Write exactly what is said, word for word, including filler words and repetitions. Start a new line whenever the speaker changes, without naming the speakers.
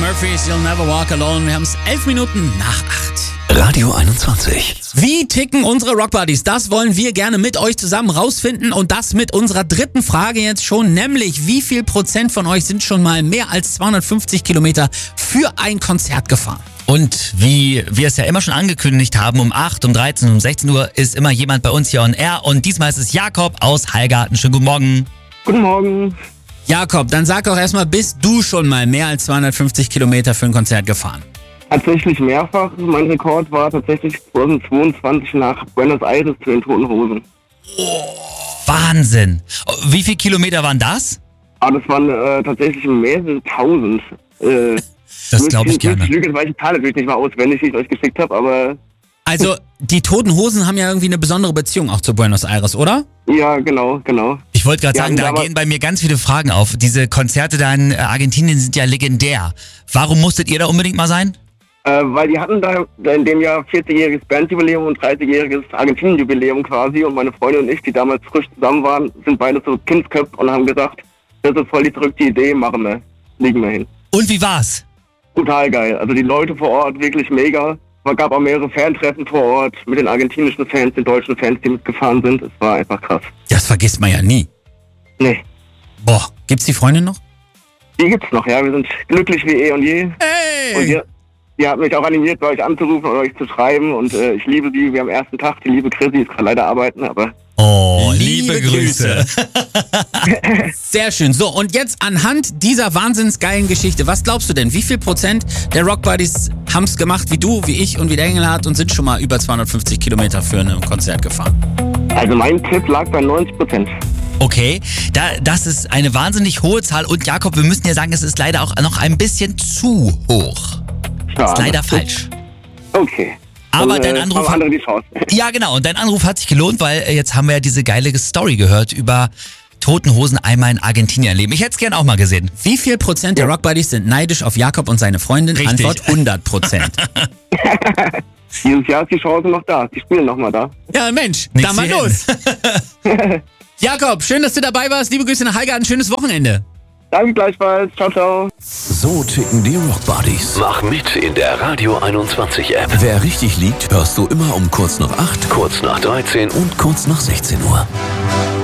Murphys You'll Never Walk Alone. Wir haben es elf Minuten nach acht.
Radio einundzwanzig.
Wie ticken unsere Rockbuddies? Das wollen wir gerne mit euch zusammen rausfinden und das mit unserer dritten Frage jetzt schon, nämlich wie viel Prozent von euch sind schon mal mehr als zweihundertfünfzig Kilometer für ein Konzert gefahren?
Und wie wir es ja immer schon angekündigt haben, um acht, um dreizehn, um sechzehn Uhr ist immer jemand bei uns hier on air und diesmal ist es Jakob aus Heilgarten. Schönen guten Morgen.
Guten Morgen.
Jakob, dann sag doch erstmal, bist du schon mal mehr als zweihundertfünfzig Kilometer für ein Konzert gefahren?
Tatsächlich mehrfach. Mein Rekord war tatsächlich zweitausendzweiundzwanzig nach Buenos Aires zu den Toten Hosen.
Wahnsinn. Wie viele Kilometer waren das?
Aber das waren äh, tatsächlich mehrere tausend. Äh,
Das glaube ich gerne.
Ich lüge, weil ich die Zahl natürlich nicht mal auswendig, die ich euch geschickt habe, aber...
Also, die Toten Hosen haben ja irgendwie eine besondere Beziehung auch zu Buenos Aires, oder?
Ja, genau, genau.
Ich wollte gerade
Ja,
sagen, da
aber-
gehen bei mir ganz viele Fragen auf. Diese Konzerte da in Argentinien sind ja legendär. Warum musstet ihr da unbedingt mal sein?
Äh, weil die hatten da in dem Jahr vierzigjähriges Bandjubiläum und dreißigjähriges Argentinien-Jubiläum quasi und meine Freundin und ich, die damals frisch zusammen waren, sind beide so Kindsköpfe und haben gesagt, das ist voll die verrückte Idee, machen wir, legen wir hin.
Und wie war's?
Total geil. Also die Leute vor Ort wirklich mega. Es gab auch mehrere Fantreffen vor Ort mit den argentinischen Fans, den deutschen Fans, die mitgefahren sind. Es war einfach krass.
Das vergisst man ja nie.
Nee,
Boah, gibt's die Freundin noch?
die gibt's noch, ja. Wir sind glücklich wie eh und je. Und
Hey!
ihr, ihr habt mich auch animiert, bei euch anzurufen und euch zu schreiben. Und äh, ich liebe sie. Wir am ersten Tag, die liebe Chrissy, ist gerade leider arbeiten, aber
Oh,
Liebe
liebe, Grüße.
Sehr schön. So, und jetzt anhand dieser wahnsinnsgeilen Geschichte, was glaubst du denn, wie viel Prozent der Rockbuddies haben's gemacht wie du, wie ich und wie der Engelhardt und sind schon mal über zweihundertfünfzig Kilometer für ein Konzert gefahren?
also mein Tipp lag bei neunzig Prozent.
Okay, da, das ist eine wahnsinnig hohe Zahl. Und Jakob, wir müssen ja sagen, es ist leider auch noch ein bisschen zu hoch.
Ja,
Ist leider falsch.
Okay.
Aber
Dann,
dein
äh,
Anruf
haben
hat-
andere die Chance.
Ja, genau. Und dein Anruf hat sich gelohnt, weil äh, jetzt haben wir ja diese geile Story gehört über Toten Hosen einmal in Argentinien erleben. Ich hätte es gern auch mal gesehen.
Wie viel Prozent der Rockbuddies sind neidisch auf Jakob und seine Freundin?
Richtig.
Antwort hundert Prozent.
Dieses Jahr ist die Chance noch da. Die spielen noch mal da.
Ja, Mensch,
Nix
dann mal
wie
los. Jakob, schön, dass du dabei warst. Liebe Grüße nach Heilgarten. Schönes Wochenende.
Danke gleichfalls. Ciao, ciao.
So ticken die Rockbuddies.
Mach mit in der Radio einundzwanzig App.
Wer richtig liegt, hörst du immer um kurz nach acht,
Kurz nach dreizehn
und kurz nach sechzehn Uhr.